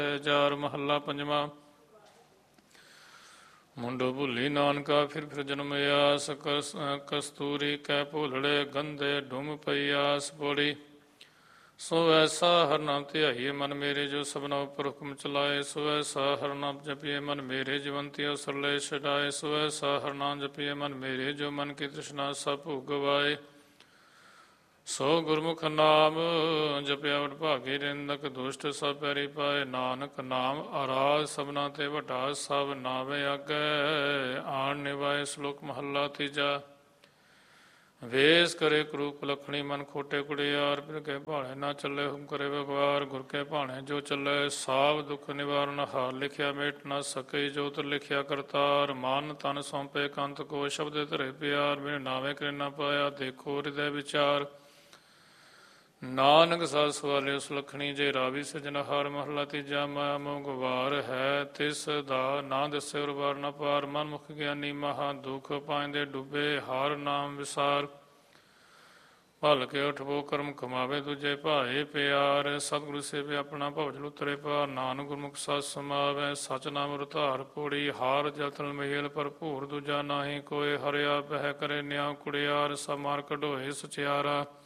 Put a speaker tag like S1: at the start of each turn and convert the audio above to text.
S1: ਚਾਰ ਮਹੱਲਾ ਪੰਜਵਾਂ। ਮੁੰਡੋ ਭੁੱਲੀ ਨਾਨਕਾ ਫਿਰ ਜਨਮ ਆਸ, ਕਸਤੂਰੀ ਕੈ ਭੋਲੜੇ ਗੰਧੇ ਡੁਮ ਪਈ ਆਸ ਪੋੜੀ। ਸੋ ਐਸਾ ਹਰ ਨਾਮ ਧਿਆਈਏ ਮਨ ਮੇਰੇ, ਜੋ ਸਭਨਾ ਉੱਪਰ ਹੁਕਮ ਚਲਾਏ। ਸੋ ਐਸਾ ਹਰ ਨਾਮ ਜਪੀਏ ਮਨ ਮੇਰੇ, ਜਵੰਤੀ ਅਵਸਰਲੇ ਛਡਾਏ। ਸੋ ਐਸਾ ਹਰ ਨਾਮ ਜਪੀਏ ਮਨ ਮੇਰੇ, ਜੋ ਮਨ ਕੀ ਤ੍ਰਿਸ਼ਨਾ ਸਭ ਭੁਗ ਗਵਾਏ। ਸੋ ਗੁਰਮੁਖ ਨਾਮ ਜਪਿਆ ਵਡਭਾਗੀ, ਰਿੰਦਕ ਦੁਸ਼ਟ ਸਭ ਪੈਰੀ ਪਾਏ। ਨਾਨਕ ਨਾਮ ਆਰਾਧ ਸਭਨਾ ਤੇ ਵੱਡਾ, ਸਭ ਨਾਵੇ ਆਗੈ ਆਣ ਨਿਵਾਏ। ਸ਼ਲੋਕ ਮਹੱਲਾ ਤੀਜਾ। ਵੇਸ ਕਰੇ ਕਰੂਪ ਲਖਣੀ, ਮਨ ਖੋਟੇ ਕੁੜਿਆਰ। ਫਿਰ ਕੇ ਭਾਣੇ ਨਾ ਚੱਲੇ, ਹੁਕਮ ਕਰੇ ਵਿਗਵਾਰ। ਗੁਰ ਕੇ ਭਾਣੇ ਜੋ ਚੱਲੇ, ਸਾਵ ਦੁਖ ਨਿਵਾਰਨ ਹਾਰ। ਲਿਖਿਆ ਮੇਟ ਨਾ ਸਕੇ, ਜੋਤ ਲਿਖਿਆ ਕਰਤਾਰ। ਮਨ ਤਨ ਸੌਂਪੇ ਕੰਤ ਕੋ, ਸ਼ਬਦ ਧਰੇ ਪਿਆਰ। ਬਿਨ ਨਾਵੇਂ ਕਰੇ ਨਾ ਪਾਇਆ, ਦੇਖੋ ਹਿਰਦੈ ਵਿਚਾਰ। ਨਾਨਕ ਸਾਧ ਸਵਾਲੇ ਉਸ ਲਖਣੀ, ਜੇ ਰਾਵੀ ਸਿਰਜਣਹਾਰ। ਮਹਲਾ ਤੀਜਾ। ਮਾਇਆ ਮੋਹ ਗੁਬਾਰ ਹੈ, ਤਿਸ ਦਾ ਨਾ ਦੱਸੇ ਉਰਬਾਰ ਨਾ ਪਾਰ। ਮਨ ਮੁਖ ਗਿਆਨੀ ਮਹਾ ਦੁਖ, ਪਾਇੰਦੇ ਡੁੱਬੇ ਹਰ ਨਾਮ ਵਿਸਾਰ। ਭਲ ਕੇ ਉਠਬੋ ਕਰਮ ਕਮਾਵੇ, ਦੂਜੇ ਭਾਏ ਪਿਆਰ। ਸਤਿਗੁਰੂ ਸੇਵੇ ਆਪਣਾ, ਭਵਜਲ ਉਤਰੇ ਪਾਰ। ਨਾਨਕ ਗੁਰਮੁਖ ਸਾਧ ਸਮਾਵੈ, ਸਚ ਨਾਮ ਰੁਧਾਰ ਪੋੜੀ। ਹਾਰ ਜਤਨ ਮੇਲ ਭਰਪੂਰ, ਦੂਜਾ ਨਾਹੀ ਕੋਇ। ਹਰਿਆ ਬਹਿ ਕਰੇ ਨਿਆ ਕੁੜਿਆਰ, ਸਭ ਮਾਰ ਕਢੋਏ ਸਚਿਆਰਾ।